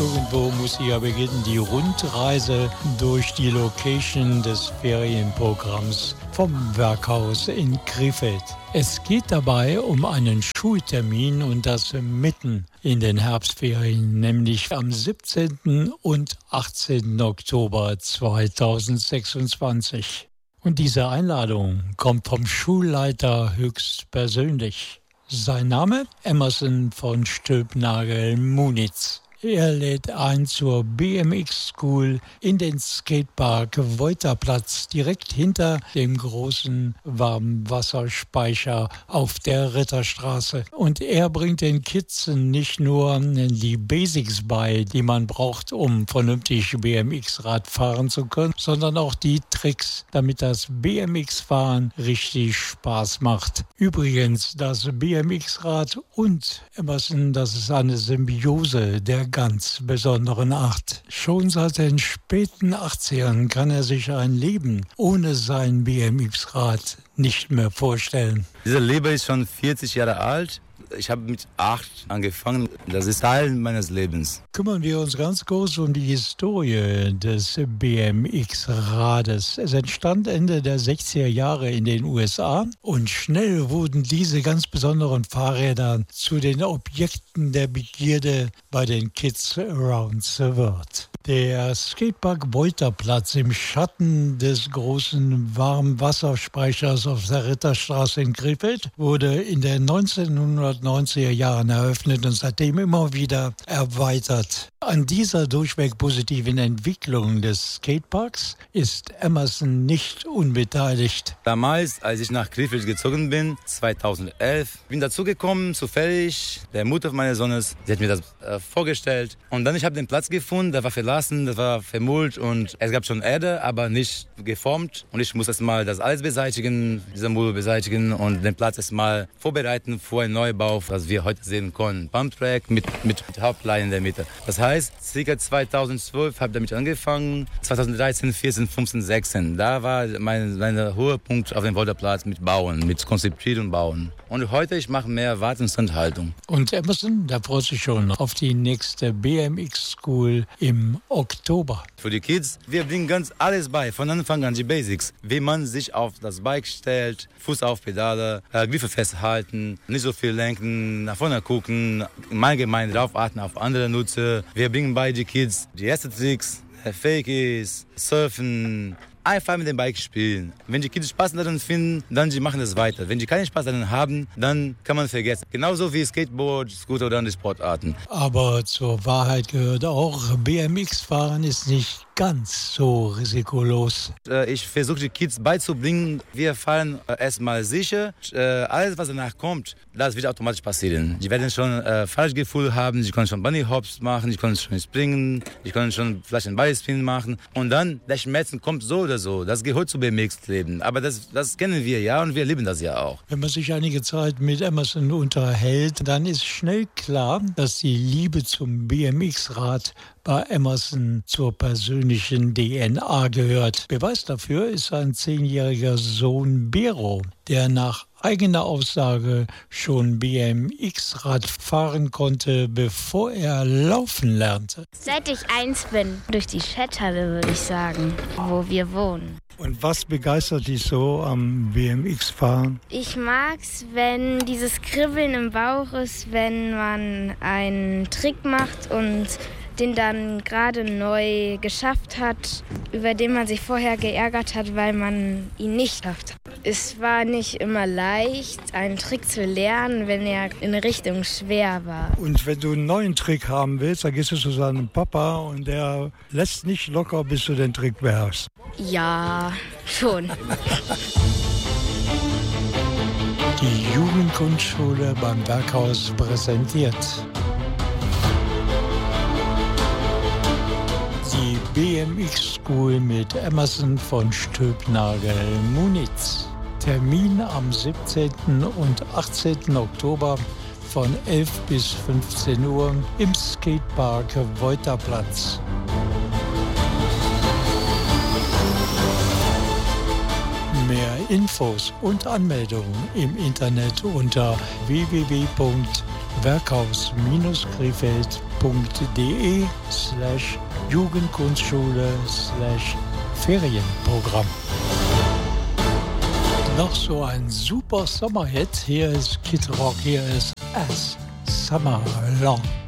Irgendwo muss sie ja beginnen, die Rundreise durch die Location des Ferienprogramms vom Werkhaus in Krefeld. Es geht dabei um einen Schultermin und das mitten in den Herbstferien, nämlich am 17. und 18. Oktober 2026. Und diese Einladung kommt vom Schulleiter höchstpersönlich. Sein Name? Emerson von Stülpnagel-Munitz. Er lädt ein zur BMX School in den Skatepark Wolterplatz, direkt hinter dem großen Warmwasserspeicher auf der Ritterstraße. Und er bringt den Kids nicht nur die Basics bei, die man braucht, um vernünftig BMX-Rad fahren zu können, sondern auch die Tricks, damit das BMX-Fahren richtig Spaß macht. Übrigens, das BMX-Rad und Emerson, das ist eine Symbiose der ganz besonderen Art. Schon seit den späten 80ern kann er sich ein Leben ohne sein BMX-Rad nicht mehr vorstellen. Diese Liebe ist schon 40 Jahre alt. Ich habe mit 8 angefangen. Das ist Teil meines Lebens. Kümmern wir uns ganz kurz um die Historie des BMX-Rades. Es entstand Ende der 60er Jahre in den USA und schnell wurden diese ganz besonderen Fahrräder zu den Objekten der Begierde bei den Kids around the world. Der Skatepark Wolterplatz im Schatten des großen Warmwasserspeichers auf der Ritterstraße in Krefeld wurde in den 1990er Jahren eröffnet und seitdem immer wieder erweitert. An dieser durchweg positiven Entwicklung des Skateparks ist Emerson nicht unbeteiligt. Damals, als ich nach Krefeld gezogen bin, 2011, bin dazugekommen, zufällig. Der Mutter meines Sohnes, sie hat mir das vorgestellt. Und dann, ich habe den Platz gefunden, der war verlassen, das war vermüllt und es gab schon Erde, aber nicht geformt. Und ich muss erstmal das alles beseitigen, dieser Müll beseitigen und den Platz erstmal vorbereiten für einen Neubau, was wir heute sehen können. Pumptrack mit Hauptlein in der Mitte. Das heißt, ca. 2012 habe ich damit angefangen, 2013, 14, 15, 16. Da war mein Höhepunkt auf dem Wolterplatz mit Bauen, mit Konzipieren und Bauen. Und heute, ich mache mehr Wartungsstandhaltung. Und Emerson, der freut sich schon auf die nächste BMX School im Oktober. Für die Kids, wir bringen ganz alles bei, von Anfang an die Basics. Wie man sich auf das Bike stellt, Fuß auf Pedale, Griffe festhalten, nicht so viel lenken, nach vorne gucken, im Allgemeinen drauf achten auf andere Nutzer. Wir bringen bei die Kids die ersten Tricks, Fakies, Surfen, einfach mit dem Bike spielen. Wenn die Kids Spaß daran finden, dann die machen das weiter. Wenn die keinen Spaß daran haben, dann kann man vergessen. Genauso wie Skateboard, Scooter oder andere Sportarten. Aber zur Wahrheit gehört auch, BMX-Fahren ist nicht ganz so risikolos. Ich versuche die Kids beizubringen, wir fahren erstmal sicher. Alles, was danach kommt, das wird automatisch passieren. Die werden schon Fahrgefühl haben, sie können schon Bunny Hops machen, sie können schon springen, sie können schon vielleicht einen Ballspin machen. Und dann, der Schmerzen kommt so oder so. Das gehört zu BMX-Leben. Aber das kennen wir ja und wir lieben das ja auch. Wenn man sich einige Zeit mit Emerson unterhält, dann ist schnell klar, dass die Liebe zum BMX-Rad bei Emerson zur persönlichen DNA gehört. Beweis dafür ist sein 10-jähriger Sohn Bero, der nach eigener Aussage schon BMX-Rad fahren konnte, bevor er laufen lernte. Seit ich 1 bin, durch die Schetthalle, würde ich sagen, wo wir wohnen. Und was begeistert dich so am BMX-Fahren? Ich mag's, wenn dieses Kribbeln im Bauch ist, wenn man einen Trick macht und den dann gerade neu geschafft hat, über den man sich vorher geärgert hat, weil man ihn nicht schafft. Es war nicht immer leicht, einen Trick zu lernen, wenn er in Richtung schwer war. Und wenn du einen neuen Trick haben willst, dann gehst du zu seinem Papa und der lässt nicht locker, bis du den Trick beherrschst. Ja, schon. Die Jugendkunstschule beim Werkhaus präsentiert die BMX School mit Emerson von Stülpnagel-Munitz. Termin am 17. und 18. Oktober von 11 bis 15 Uhr im Skatepark Wolterplatz. Mehr Infos und Anmeldungen im Internet unter www.werkhaus-krefeld.de. www.jugendkunstschule/Ferienprogramm. Noch so ein super Sommerhit. Hier ist Kid Rock, hier ist As Summer Long.